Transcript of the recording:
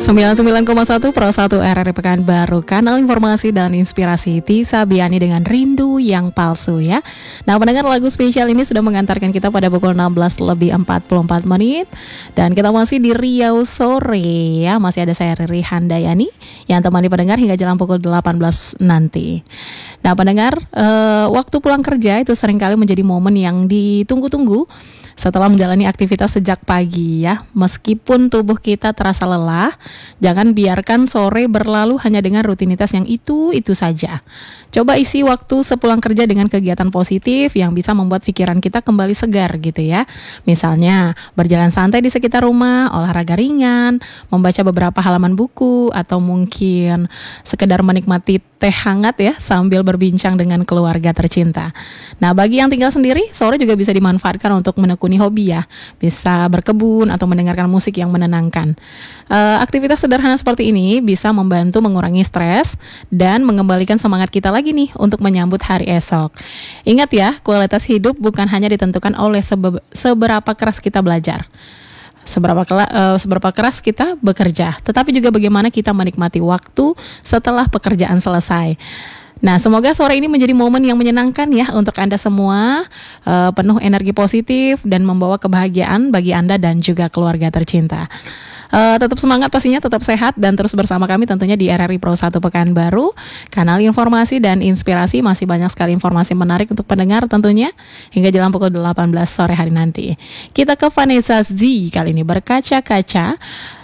99,1 Pro 1 RRI Pekanbaru, kanal informasi dan inspirasi Tisa Biani dengan Rindu yang Palsu ya. Nah, pendengar, lagu spesial ini sudah mengantarkan kita pada pukul 16:44 dan kita masih di Riau sore ya. Masih ada saya Riri Handayani yang temani pendengar hingga jelang pukul 18 nanti. Nah, pendengar, waktu pulang kerja itu seringkali menjadi momen yang ditunggu-tunggu setelah menjalani aktivitas sejak pagi ya. Meskipun tubuh kita terasa lelah, jangan biarkan sore berlalu hanya dengan rutinitas yang itu saja. Coba isi waktu sepulang kerja dengan kegiatan positif yang bisa membuat pikiran kita kembali segar gitu ya. Misalnya berjalan santai di sekitar rumah, olahraga ringan, membaca beberapa halaman buku, atau mungkin sekedar menikmati teh hangat ya sambil berbincang dengan keluarga tercinta. Nah, bagi yang tinggal sendiri, sore juga bisa dimanfaatkan untuk menekuni hobi ya. Bisa berkebun atau mendengarkan musik yang menenangkan. Aktivitas sederhana seperti ini bisa membantu mengurangi stres dan mengembalikan semangat kita lagi nih untuk menyambut hari esok. Ingat ya, kualitas hidup bukan hanya ditentukan oleh seberapa keras kita belajar, seberapa keras kita bekerja, tetapi juga bagaimana kita menikmati waktu setelah pekerjaan selesai. Nah, semoga sore ini menjadi momen yang menyenangkan ya untuk Anda semua, penuh energi positif dan membawa kebahagiaan bagi Anda dan juga keluarga tercinta. Tetap semangat pastinya, tetap sehat, dan terus bersama kami tentunya di RRI Pro 1 Pekanbaru, kanal informasi dan inspirasi. Masih banyak sekali informasi menarik untuk pendengar tentunya hingga jelang pukul 18 sore hari nanti. Kita ke Vanessa Z kali ini, berkaca-kaca